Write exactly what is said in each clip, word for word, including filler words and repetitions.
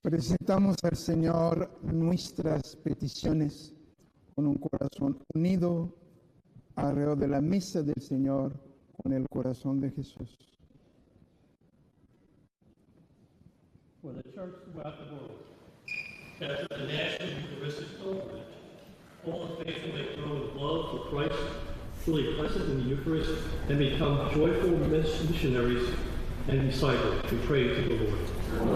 Presentamos al Señor nuestras peticiones con un corazón unido alrededor de la mesa del Señor con el corazón de Jesús. For the church throughout the world, after the National Eucharistic pilgrimage, all the faithful may grow in love for Christ, truly present in the Eucharist, and become joyful missionaries and disciples. We pray to the Lord.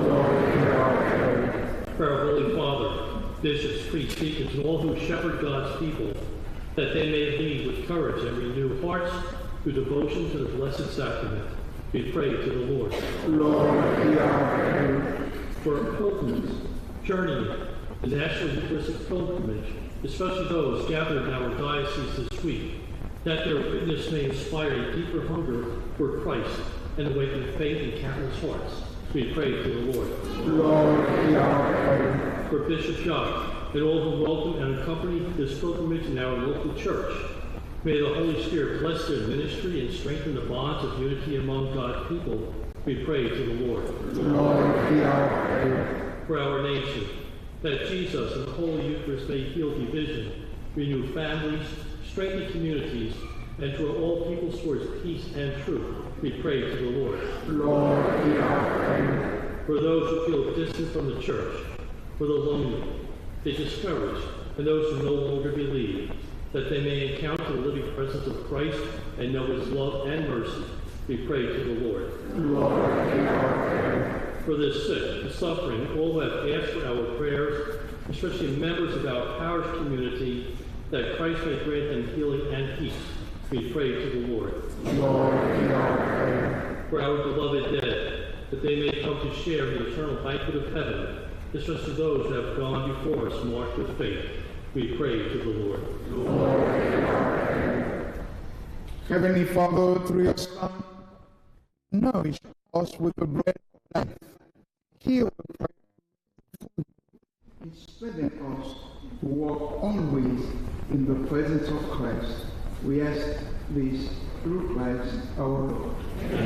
For our Holy Father, bishops, priests, deacons, and all who shepherd God's people, that they may lead with courage and renew hearts through devotion to the Blessed Sacrament. We pray to the Lord. Lord, hear our prayer. For pilgrims journeying the National Eucharistic pilgrimage, especially those gathered in our diocese this week, that their witness may inspire a deeper hunger for Christ and awaken faith in countless hearts. We pray to the Lord. Lord, hear our prayer. For Bishop Jacques and all who welcome and accompany this pilgrimage in our local church, may the Holy Spirit bless their ministry and strengthen the bonds of unity among God's people. We pray to the Lord. Lord, hear our prayer. For our nation, that Jesus and the Holy Eucharist may heal division, renew families, strengthen communities, and draw all peoples towards peace and truth. We pray to the Lord. Lord, hear our prayer. For those who feel distant from the church, for the lonely, the discouraged, and those who no longer believe, that they may encounter the living presence of Christ and know his love and mercy. We pray to the Lord. Lord, hear our prayer. For the sick, the suffering, all who have asked for our prayers, especially members of our parish community, that Christ may grant them healing and peace. We pray to the Lord. Lord, hear our prayer. For our beloved dead, that they may come to share the eternal banquet of heaven, especially those who have gone before us marked with faith. We pray to the Lord. Lord, hear our prayer. Heavenly Father, through your Son, nourish us with the bread of life. Heal the prayer, inspiring us to walk always in the presence of Christ. We ask this through Christ our Lord.